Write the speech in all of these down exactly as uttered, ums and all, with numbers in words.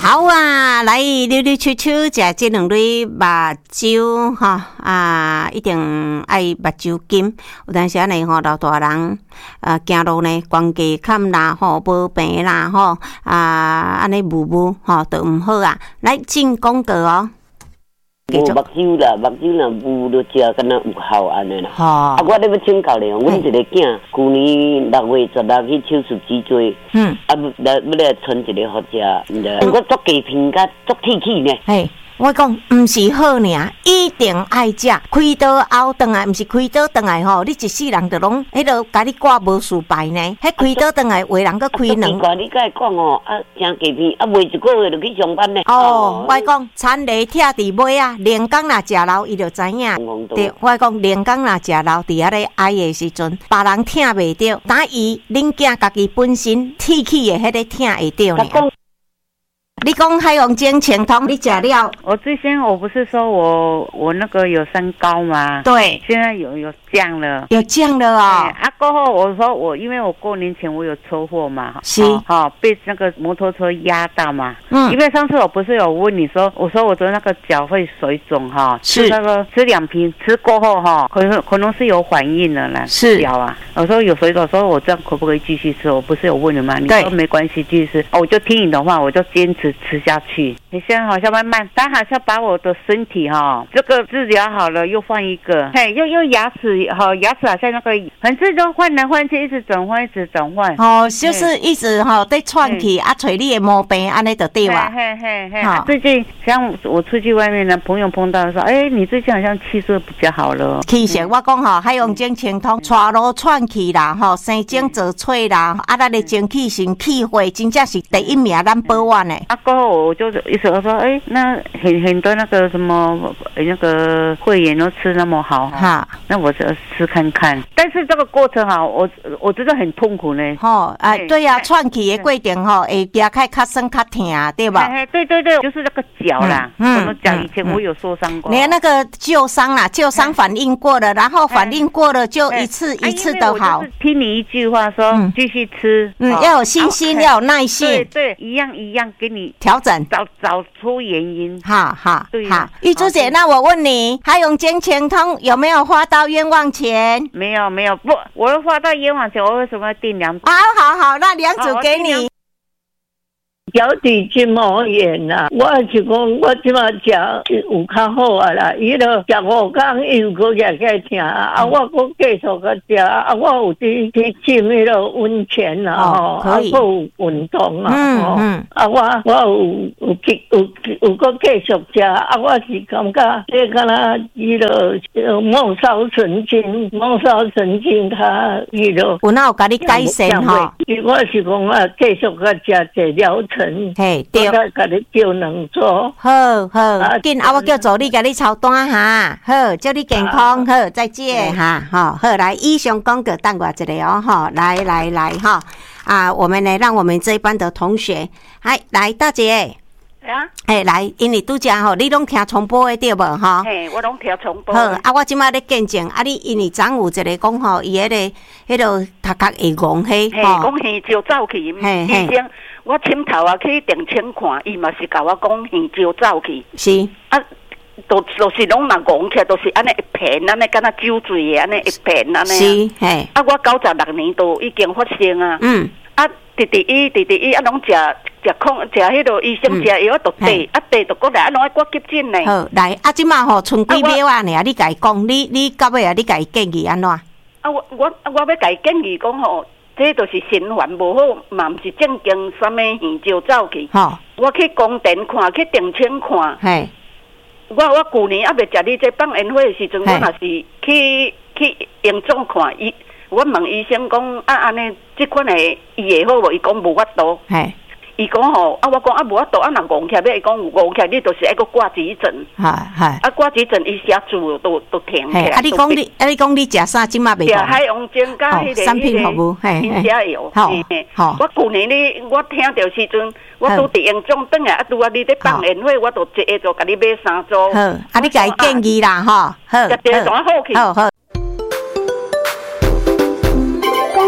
好啊，来溜溜秋秋，食这两类目酒哈啊，一定爱目酒金。有当时啊呢吼，老大人呃行路呢，光加坎啦吼，无病啦吼啊，安尼雾雾吼都唔好啊。来进广告哦。 无目睭啦，目睭若雾就食，敢若有效安尼啦。 吼、 啊，我咧要请教你哦，阮一个囝，去年六月十六去手术脊椎，嗯，啊，来要来存一个好食，我足鸡片甲足铁气呢。 嘿。我讲唔是好尔，一定爱食。开刀后转来，唔是开刀转来吼，你一世人就拢迄落甲你挂无事败呢。迄开刀转来，为人搁开两。 奇怪，你甲伊讲哦，啊，食鸡片，啊，袂一个月就去上班呢。 哦，我讲田螺拆伫尾啊，连工若食老，伊就知影。对，我讲连工若食老，伫遐咧挨的时阵，别人听袂着，但伊恁囝家己本身铁气的迄个听会着呢。你讲海洋精全通，你食了？ 我之前我不是说我我那个有三高吗？ 对， 现在有有降了， 有降了哦。 啊，过后我说我因为我过年前我有车祸嘛， 是， 好、哦、被那个摩托车压到嘛。嗯，因为上次我不是有问你说，我说我的那个脚会水肿哈，是那个吃两瓶吃过后哈，可能可能是有反应了啦，是脚啊。我说有水肿，说我这样可不可以继续吃？我不是有问你吗？你说没关系，继续吃。哦，我就听你的话，我就坚持吃下去。你现在好像慢慢，他好像把我的身体哈，这个治疗好了，又换一个，嘿，又又牙齿哈，牙齿好像那个，反正就换来换去，一直转换，一直转换。哦， 就是一直哈在串起啊，找你的毛病，安尼就对吧？ 嘿嘿嘿。好，最近像我出去外面呢，朋友碰到说，哎，你最近好像气色比较好了。 其实我讲哈，海洋精清通，带路串起啦，吼，生精做脆啦，啊，咱的精气神气血，真正是第一名，咱保完的。 啊，过后我就一直说，哎，那很很多那个什么那个会员都吃那么好哈，那我就吃看看。但是这个过程哈，我我真的很痛苦呢。 吼，哎，对呀，串起的过程吼，会夹开较酸较疼，对吧？ 对对对，就是那个脚啦。嗯，我脚以前我有受伤过。 你那个旧伤啦，旧伤反应过了，然后反应过了就一次一次的好。 听你一句话说，继续吃， 嗯，要有信心，要有耐心。 对对，一样一样给你调整， 找找出原因。 好好好，玉珠姐，那我问你，海洋精全通有没有花到冤枉钱？ 没有没有，不，我要花到冤枉钱，我为什么要订两组？ 好好好，那两组给你。 脚底筋膜炎啦，我是讲我即马食有较好啊啦，伊就食五天伊又搁日个疼啊，我搁继续搁食啊，我有去去浸迄个温泉啦吼，啊，搁有运动啊，吼，啊我我有有去有有搁继续食啊，我是感觉这敢若伊就末梢神经，末梢神经它伊就有哪有甲你改善吼？ 我是讲啊，继续搁食这疗程。 嘿，对， 我甲你叫两组， 好好，紧啊！我叫助理甲你抄单哈，好，祝你健康，好，再见哈，好，好，来，以上广告等我一下哦，哈，来来来哈，啊，我们来让我们这一班的同学，来来，大姐。 啊， 嘿，来，因为拄则吼，你拢听重播的对无吼？ 嘿，我拢听重播。 好，啊，我即摆咧见证，啊，你因为昨有一个讲吼，伊迄个迄个头壳会戆嘿， 嘿，讲耳就走去， 嘿嘿。 以前我枕头啊去电称看，伊嘛是甲我讲耳就走去。 是。啊， 都都是拢若戆起来，都是安尼一片，安尼敢若酒醉的安尼一片安尼。 是，嘿。啊， 我九十六年都已经发生啊。嗯。啊，直直伊，直直伊，啊，拢食。食空食迄落医生食药，都地啊地都过来，啊，拢爱挂急诊呢。 好，来啊，即马吼剩几秒啊？尔，你家讲，你你到尾啊，你家建议安怎？啊， 我我我要家建议讲吼，这都是循环无好，嘛毋是正经什么耳就走去。吼，我去公电看，去电称看。嘿，我我旧年还未食你这放烟火的时阵，我也是去去营总看伊，我问医生讲啊，安尼这款的伊会好无？伊讲无法度。嘿。伊讲吼，啊，我讲啊，无法度，啊，若戆起来，伊讲有戆起来，你就是爱个挂急诊。系系。啊，挂急诊，伊写住都都停起来。 啊，你讲你，啊，你讲你食啥？即马袂讲。 食海洋精加迄个产品服务， 嘿，新加油。好，好。我旧年你我听到时阵，我拄伫营总转来，啊，拄啊你咧放烟火，我就一下就甲你买三组。 好，啊，你家建议啦，吼，好， 好，好，好， 好。 公正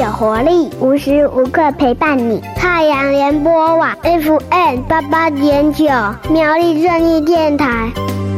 有活力，无时无刻陪伴你。太阳联播网 F M 八八点九，苗栗正义电台。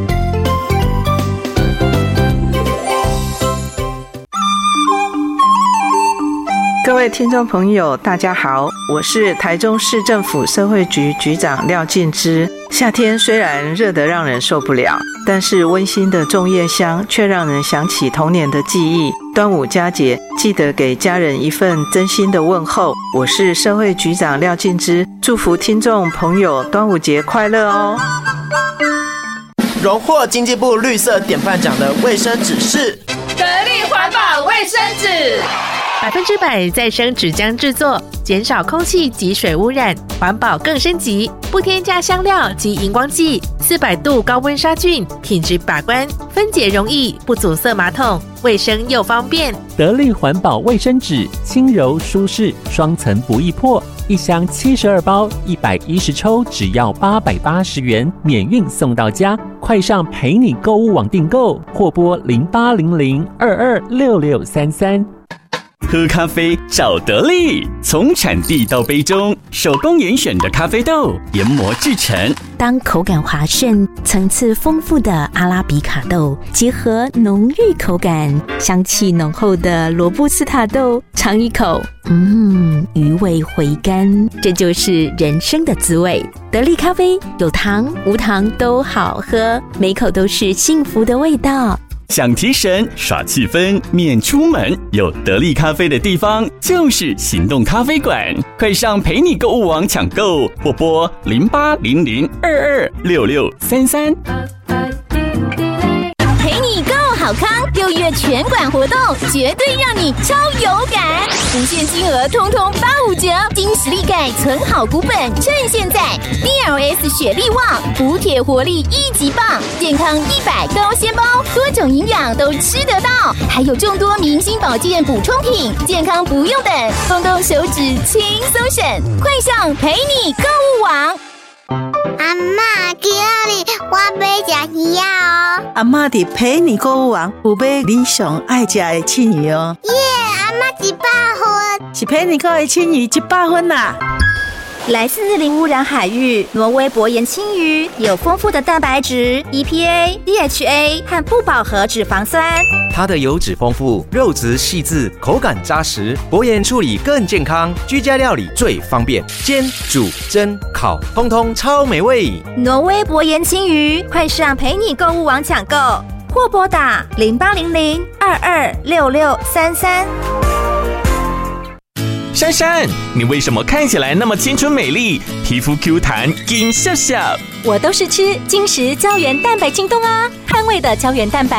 各位听众朋友大家好，我是台中市政府社会局局长廖静芝。夏天虽然热得让人受不了，但是温馨的粽叶香却让人想起童年的记忆。端午佳节，记得给家人一份真心的问候。我是社会局长廖静芝，祝福听众朋友端午节快乐哦。 荣获经济部绿色典范奖的卫生纸是得力环保卫生纸， 百分之百再生纸浆制作，减少空气及水污染，环保更升级，不添加香料及荧光剂，四百度高温杀菌，品质把关，分解容易，不阻塞马桶，卫生又方便。 得力环保卫生纸，轻柔舒适，双层不易破，一箱七十二包，一百一十抽，只要八百八十元，免运送到家。快上陪你购物网订购，或拨零八零零二二六六三三。 喝咖啡找得力，从产地到杯中，手工严选的咖啡豆研磨制成。 当口感滑顺、层次丰富的阿拉比卡豆结合浓郁口感、香气浓厚的罗布斯塔豆，尝一口，嗯，余味回甘，这就是人生的滋味。得力咖啡有糖无糖都好喝，每口都是幸福的味道。 想提神耍气氛免出门，有得力咖啡的地方就是行动咖啡馆。快上陪你购物网抢购，或拨零八零零二二六六三三。 陪你购好康，六月全馆活动绝对让你超有感，无限金额通通八五折，金实力钙存好股本，趁现在 D L S 雪力旺补铁活力一级棒，健康一百高纤包，多种营养都吃得到，还有众多明星保健补充品，健康不用等，动动手指轻松省，快上陪你购物网。 阿嬷，今日我要吃鱼啊哦！ 阿嬷伫陪你购物网有买你上爱吃的青鱼哦。 耶，阿嬷一百分， 是陪你购的青鱼一百分啦。 来自零污染海域，挪威薄盐青鱼有丰富的蛋白质、E P A、D H A 和不饱和脂肪酸。 它的油脂丰富，肉质细致，口感扎实，薄盐处理更健康，居家料理最方便，煎、煮、蒸、烤，通通超美味。 挪威薄盐青鱼，快上陪你购物网抢购，或拨打零八零零二二六六三三。 珊珊，你为什么看起来那么青春美丽，皮肤 Q 弹，紧笑笑？ 我都是吃精实胶原蛋白京东啊，捍卫的胶原蛋白